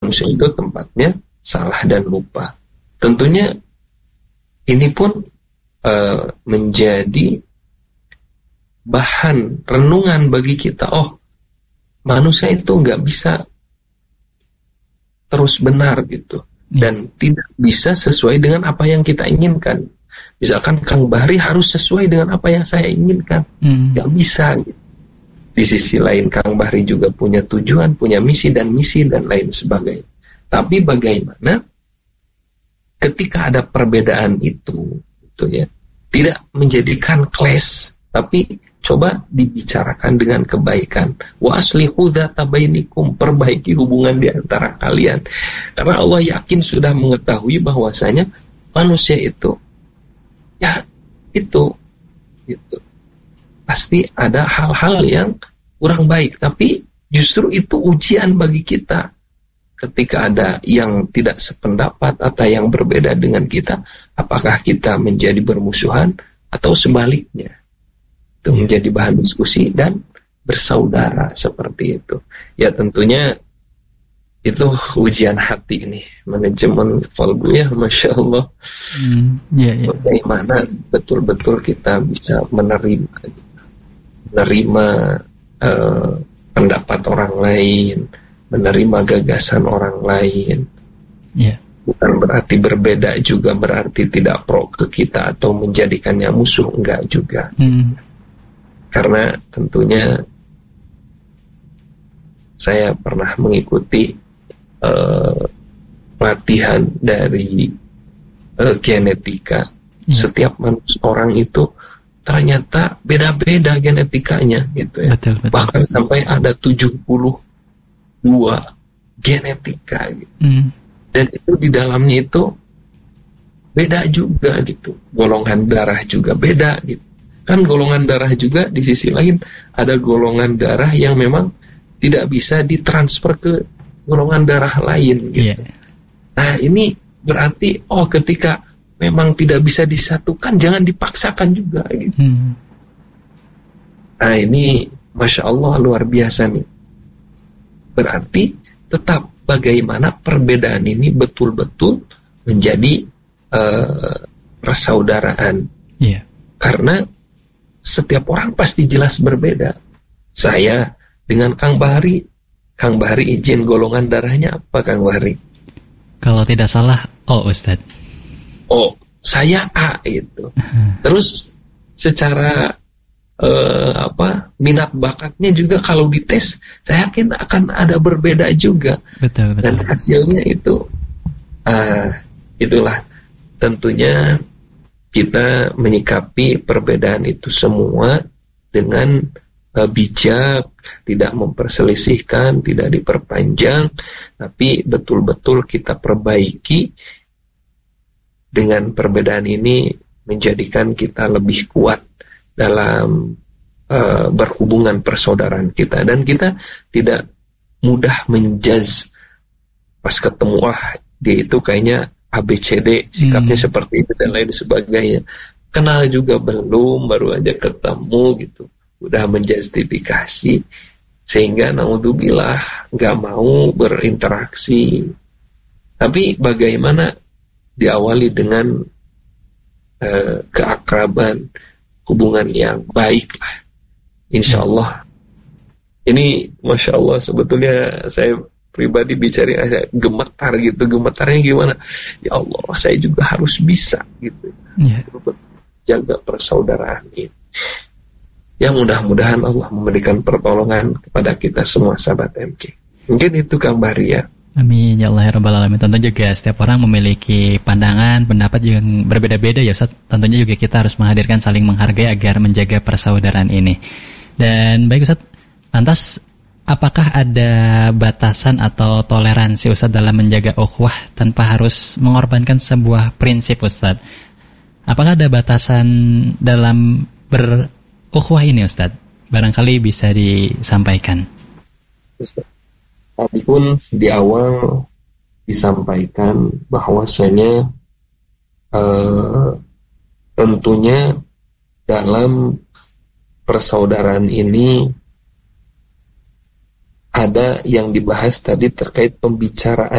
manusia itu tempatnya salah dan lupa. Tentunya ini pun menjadi bahan renungan bagi kita. Oh, manusia itu nggak bisa terus benar gitu, dan tidak bisa sesuai dengan apa yang kita inginkan. Misalkan Kang Bahri harus sesuai dengan apa yang saya inginkan, nggak bisa gitu. Di sisi lain Kang Bahri juga punya tujuan, punya misi dan lain sebagainya. Tapi bagaimana ketika ada perbedaan itu ya, tidak menjadikan clash, tapi coba dibicarakan dengan kebaikan. Wa aslihu dzata bainikum, perbaiki hubungan di antara kalian. Karena Allah yakin sudah mengetahui bahwasanya manusia itu ya itu gitu. Pasti ada hal-hal yang kurang baik, tapi justru itu ujian bagi kita. Ketika ada yang tidak sependapat atau yang berbeda dengan kita, apakah kita menjadi bermusuhan atau sebaliknya? Itu menjadi bahan diskusi dan bersaudara seperti itu. Ya tentunya itu ujian hati ini, manajemen kalbu ya, Masya Allah. Bagaimana betul-betul kita bisa menerima pendapat orang lain, menerima gagasan orang lain. Bukan berarti berbeda juga berarti tidak pro ke kita atau menjadikannya musuh, enggak juga. Karena tentunya saya pernah mengikuti latihan dari genetika. Setiap orang itu ternyata beda-beda genetikanya gitu ya. Betul. Bahkan sampai ada 72 genetika gitu. Dan itu di dalamnya itu beda juga gitu. Golongan darah juga beda gitu. Kan golongan darah juga di sisi lain ada golongan darah yang memang tidak bisa ditransfer ke golongan darah lain gitu. Nah ini berarti ketika memang tidak bisa disatukan, jangan dipaksakan juga gitu. Nah ini Masya Allah luar biasa nih. Berarti tetap bagaimana perbedaan ini betul-betul menjadi persaudaraan. Karena setiap orang pasti jelas berbeda. Saya dengan Kang Bahri izin golongan darahnya apa Kang Bahri? Kalau tidak salah O, Ustadz. Oh, saya A itu. Terus secara minat bakatnya juga kalau dites, saya yakin akan ada berbeda juga. Betul. Dan hasilnya itu itulah tentunya kita menyikapi perbedaan itu semua dengan bijak, tidak memperselisihkan, tidak diperpanjang, tapi betul-betul kita perbaiki. Dengan perbedaan ini menjadikan kita lebih kuat dalam berhubungan persaudaraan kita, dan kita tidak mudah menjudge pas ketemu dia itu kayaknya ABCD sikapnya seperti itu dan lain sebagainya. Kenal juga belum, baru aja ketemu gitu, udah menjustifikasi, sehingga naudzubillah nggak mau berinteraksi. Tapi bagaimana diawali dengan keakraban, hubungan yang baik lah, insya Allah. Ini Masya Allah sebetulnya saya pribadi bicara saya gemetar gitu. Gemetarnya gimana? Ya Allah, saya juga harus bisa gitu, jaga persaudaraan ini. Ya mudah-mudahan Allah memberikan pertolongan kepada kita semua sahabat MK. Mungkin itu Kang Bahri ya. Amin ya Allah ya Rabbal Alamin. Tentu juga setiap orang memiliki pandangan, pendapat yang berbeda-beda ya Ustaz. Tentunya juga kita harus menghadirkan saling menghargai agar menjaga persaudaraan ini. Dan baik Ustaz, lantas apakah ada batasan atau toleransi Ustaz dalam menjaga ukhuwah tanpa harus mengorbankan sebuah prinsip Ustaz? Apakah ada batasan dalam berukhuwah ini Ustaz? Barangkali bisa disampaikan. Tadi pun di awal disampaikan bahwasanya tentunya dalam persaudaraan ini ada yang dibahas tadi terkait pembicaraan